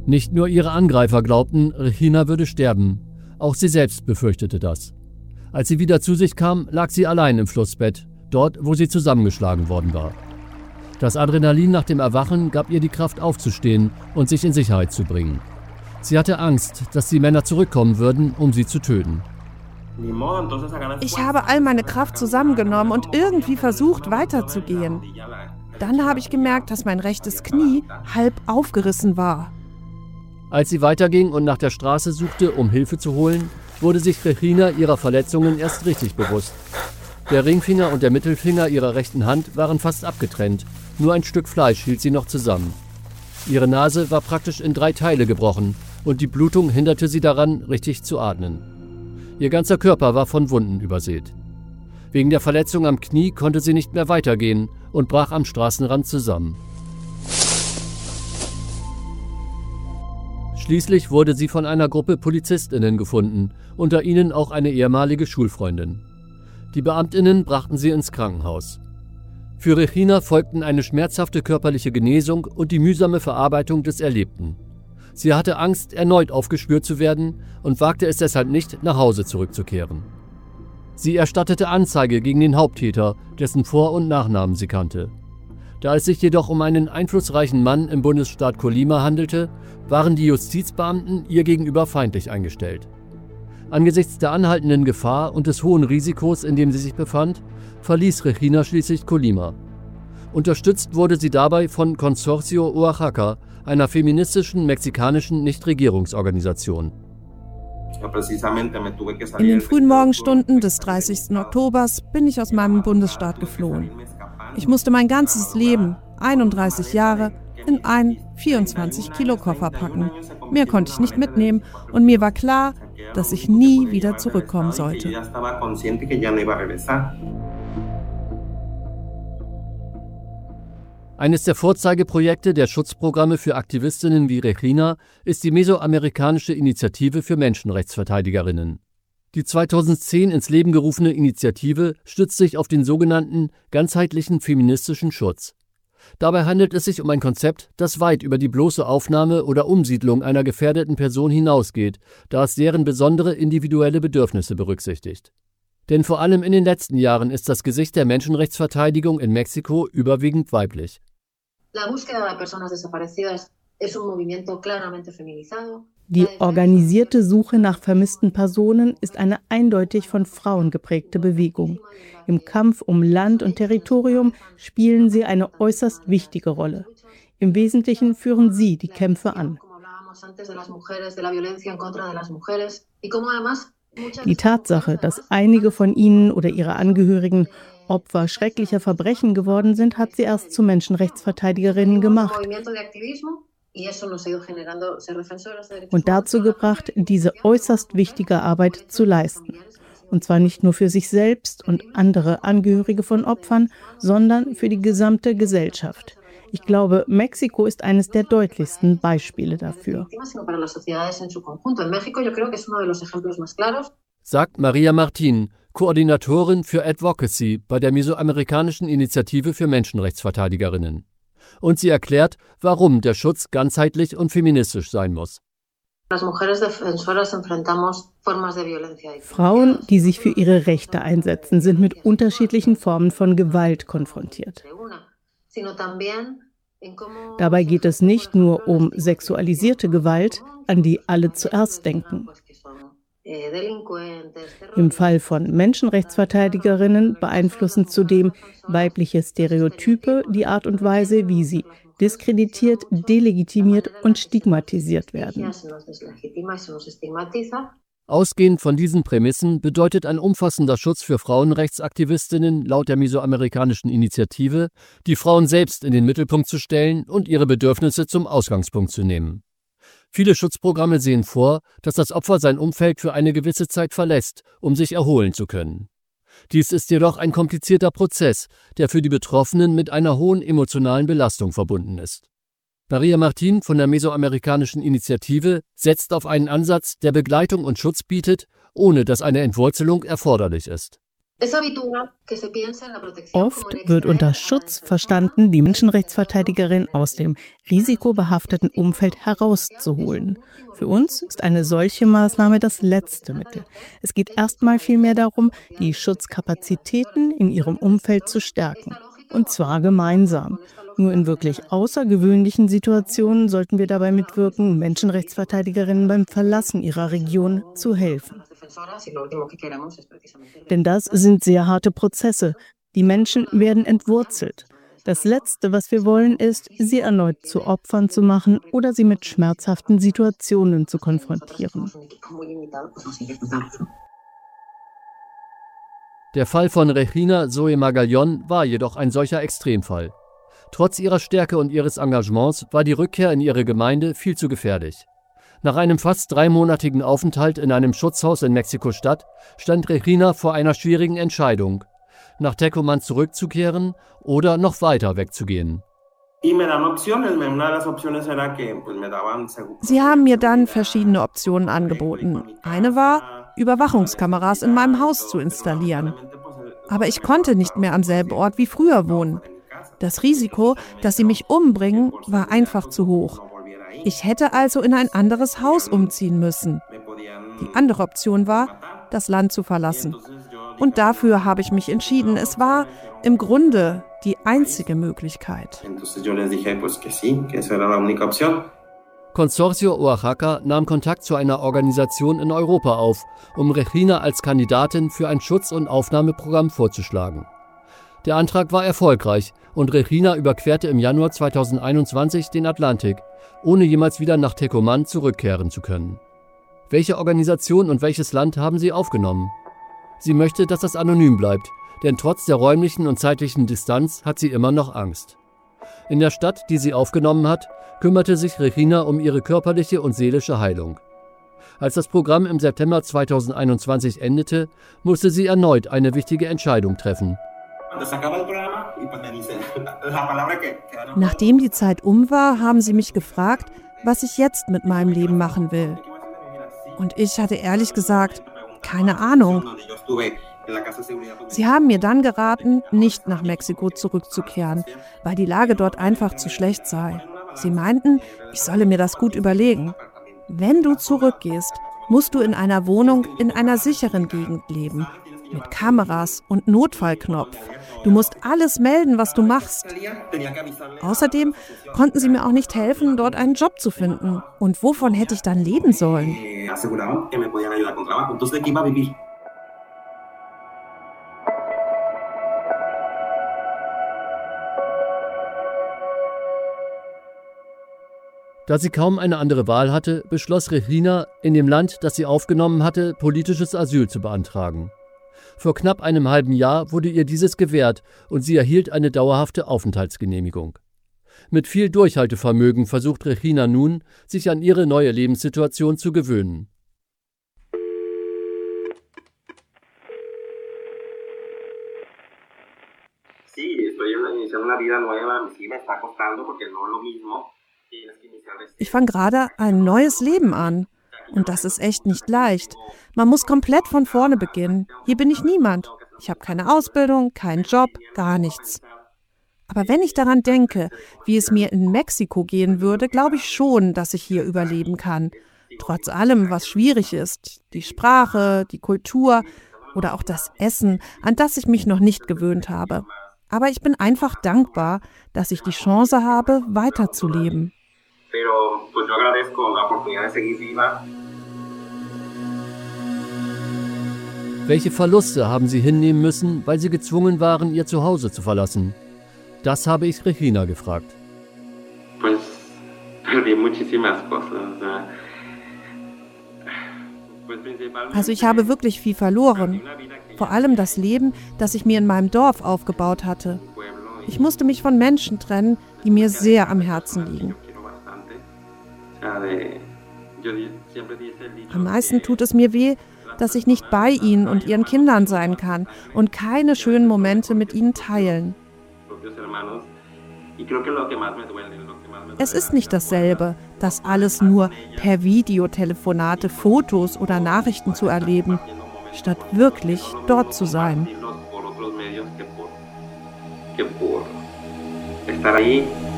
Nicht nur ihre Angreifer glaubten, Regina würde sterben. Auch sie selbst befürchtete das. Als sie wieder zu sich kam, lag sie allein im Flussbett, dort, wo sie zusammengeschlagen worden war. Das Adrenalin nach dem Erwachen gab ihr die Kraft aufzustehen und sich in Sicherheit zu bringen. Sie hatte Angst, dass die Männer zurückkommen würden, um sie zu töten. Ich habe all meine Kraft zusammengenommen und irgendwie versucht, weiterzugehen. Dann habe ich gemerkt, dass mein rechtes Knie halb aufgerissen war. Als sie weiterging und nach der Straße suchte, um Hilfe zu holen, wurde sich Regina ihrer Verletzungen erst richtig bewusst. Der Ringfinger und der Mittelfinger ihrer rechten Hand waren fast abgetrennt. Nur ein Stück Fleisch hielt sie noch zusammen. Ihre Nase war praktisch in 3 Teile gebrochen und die Blutung hinderte sie daran, richtig zu atmen. Ihr ganzer Körper war von Wunden übersät. Wegen der Verletzung am Knie konnte sie nicht mehr weitergehen und brach am Straßenrand zusammen. Schließlich wurde sie von einer Gruppe PolizistInnen gefunden, unter ihnen auch eine ehemalige Schulfreundin. Die BeamtInnen brachten sie ins Krankenhaus. Für Regina folgten eine schmerzhafte körperliche Genesung und die mühsame Verarbeitung des Erlebten. Sie hatte Angst, erneut aufgespürt zu werden und wagte es deshalb nicht, nach Hause zurückzukehren. Sie erstattete Anzeige gegen den Haupttäter, dessen Vor- und Nachnamen sie kannte. Da es sich jedoch um einen einflussreichen Mann im Bundesstaat Colima handelte, waren die Justizbeamten ihr gegenüber feindlich eingestellt. Angesichts der anhaltenden Gefahr und des hohen Risikos, in dem sie sich befand, verließ Regina schließlich Colima. Unterstützt wurde sie dabei von Consorcio Oaxaca, einer feministischen mexikanischen Nichtregierungsorganisation. In den frühen Morgenstunden des 30. Oktobers bin ich aus meinem Bundesstaat geflohen. Ich musste mein ganzes Leben, 31 Jahre, in einen 24-Kilo-Koffer packen. Mehr konnte ich nicht mitnehmen und mir war klar, dass ich nie wieder zurückkommen sollte. Eines der Vorzeigeprojekte der Schutzprogramme für Aktivistinnen wie Regina ist die Mesoamerikanische Initiative für Menschenrechtsverteidigerinnen. Die 2010 ins Leben gerufene Initiative stützt sich auf den sogenannten ganzheitlichen feministischen Schutz. Dabei handelt es sich um ein Konzept, das weit über die bloße Aufnahme oder Umsiedlung einer gefährdeten Person hinausgeht, da es deren besondere individuelle Bedürfnisse berücksichtigt. Denn vor allem in den letzten Jahren ist das Gesicht der Menschenrechtsverteidigung in Mexiko überwiegend weiblich. Die organisierte Suche nach vermissten Personen ist eine eindeutig von Frauen geprägte Bewegung. Im Kampf um Land und Territorium spielen sie eine äußerst wichtige Rolle. Im Wesentlichen führen sie die Kämpfe an. Die Tatsache, dass einige von ihnen oder ihre Angehörigen Opfer schrecklicher Verbrechen geworden sind, hat sie erst zu Menschenrechtsverteidigerinnen gemacht und dazu gebracht, diese äußerst wichtige Arbeit zu leisten. Und zwar nicht nur für sich selbst und andere Angehörige von Opfern, sondern für die gesamte Gesellschaft. Ich glaube, Mexiko ist eines der deutlichsten Beispiele dafür. Sagt Maria Martin, Koordinatorin für Advocacy bei der Mesoamerikanischen Initiative für Menschenrechtsverteidigerinnen. Und sie erklärt, warum der Schutz ganzheitlich und feministisch sein muss. Frauen, die sich für ihre Rechte einsetzen, sind mit unterschiedlichen Formen von Gewalt konfrontiert. Dabei geht es nicht nur um sexualisierte Gewalt, an die alle zuerst denken. Im Fall von Menschenrechtsverteidigerinnen beeinflussen zudem weibliche Stereotype die Art und Weise, wie sie diskreditiert, delegitimiert und stigmatisiert werden. Ausgehend von diesen Prämissen bedeutet ein umfassender Schutz für Frauenrechtsaktivistinnen laut der Mesoamerikanischen Initiative, die Frauen selbst in den Mittelpunkt zu stellen und ihre Bedürfnisse zum Ausgangspunkt zu nehmen. Viele Schutzprogramme sehen vor, dass das Opfer sein Umfeld für eine gewisse Zeit verlässt, um sich erholen zu können. Dies ist jedoch ein komplizierter Prozess, der für die Betroffenen mit einer hohen emotionalen Belastung verbunden ist. Maria Martin von der Mesoamerikanischen Initiative setzt auf einen Ansatz, der Begleitung und Schutz bietet, ohne dass eine Entwurzelung erforderlich ist. Oft wird unter Schutz verstanden, die Menschenrechtsverteidigerin aus dem risikobehafteten Umfeld herauszuholen. Für uns ist eine solche Maßnahme das letzte Mittel. Es geht erstmal vielmehr darum, die Schutzkapazitäten in ihrem Umfeld zu stärken. Und zwar gemeinsam. Nur in wirklich außergewöhnlichen Situationen sollten wir dabei mitwirken, Menschenrechtsverteidigerinnen beim Verlassen ihrer Region zu helfen. Denn das sind sehr harte Prozesse. Die Menschen werden entwurzelt. Das Letzte, was wir wollen, ist, sie erneut zu Opfern zu machen oder sie mit schmerzhaften Situationen zu konfrontieren. Der Fall von Regina Zoe Magallón war jedoch ein solcher Extremfall. Trotz ihrer Stärke und ihres Engagements war die Rückkehr in ihre Gemeinde viel zu gefährlich. Nach einem fast 3-monatigen Aufenthalt in einem Schutzhaus in Mexiko-Stadt stand Regina vor einer schwierigen Entscheidung, nach Tecomán zurückzukehren oder noch weiter wegzugehen. Sie haben mir dann verschiedene Optionen angeboten. Eine war, Überwachungskameras in meinem Haus zu installieren. Aber ich konnte nicht mehr am selben Ort wie früher wohnen. Das Risiko, dass sie mich umbringen, war einfach zu hoch. Ich hätte also in ein anderes Haus umziehen müssen. Die andere Option war, das Land zu verlassen. Und dafür habe ich mich entschieden. Es war im Grunde die einzige Möglichkeit. Consorcio Oaxaca nahm Kontakt zu einer Organisation in Europa auf, um Regina als Kandidatin für ein Schutz- und Aufnahmeprogramm vorzuschlagen. Der Antrag war erfolgreich und Regina überquerte im Januar 2021 den Atlantik, ohne jemals wieder nach Tecomán zurückkehren zu können. Welche Organisation und welches Land haben sie aufgenommen? Sie möchte, dass das anonym bleibt, denn trotz der räumlichen und zeitlichen Distanz hat sie immer noch Angst. In der Stadt, die sie aufgenommen hat, kümmerte sich Regina um ihre körperliche und seelische Heilung. Als das Programm im September 2021 endete, musste sie erneut eine wichtige Entscheidung treffen. Nachdem die Zeit um war, haben sie mich gefragt, was ich jetzt mit meinem Leben machen will. Und ich hatte ehrlich gesagt keine Ahnung. Sie haben mir dann geraten, nicht nach Mexiko zurückzukehren, weil die Lage dort einfach zu schlecht sei. Sie meinten, ich solle mir das gut überlegen. Wenn du zurückgehst, musst du in einer Wohnung in einer sicheren Gegend leben, mit Kameras und Notfallknopf. Du musst alles melden, was du machst. Außerdem konnten sie mir auch nicht helfen, dort einen Job zu finden. Und wovon hätte ich dann leben sollen? Da sie kaum eine andere Wahl hatte, beschloss Regina, in dem Land, das sie aufgenommen hatte, politisches Asyl zu beantragen. Vor knapp einem halben Jahr wurde ihr dieses gewährt und sie erhielt eine dauerhafte Aufenthaltsgenehmigung. Mit viel Durchhaltevermögen versucht Regina nun, sich an ihre neue Lebenssituation zu gewöhnen. Ich fange gerade ein neues Leben an. Und das ist echt nicht leicht. Man muss komplett von vorne beginnen. Hier bin ich niemand. Ich habe keine Ausbildung, keinen Job, gar nichts. Aber wenn ich daran denke, wie es mir in Mexiko gehen würde, glaube ich schon, dass ich hier überleben kann. Trotz allem, was schwierig ist. Die Sprache, die Kultur oder auch das Essen, an das ich mich noch nicht gewöhnt habe. Aber ich bin einfach dankbar, dass ich die Chance habe, weiterzuleben. Welche Verluste haben sie hinnehmen müssen, weil sie gezwungen waren, ihr Zuhause zu verlassen? Das habe ich Regina gefragt. Also ich habe wirklich viel verloren. Vor allem das Leben, das ich mir in meinem Dorf aufgebaut hatte. Ich musste mich von Menschen trennen, die mir sehr am Herzen liegen. Am meisten tut es mir weh, dass ich nicht bei ihnen und ihren Kindern sein kann und keine schönen Momente mit ihnen teilen. Es ist nicht dasselbe, das alles nur per Videotelefonate, Fotos oder Nachrichten zu erleben, statt wirklich dort zu sein. que por estar ahí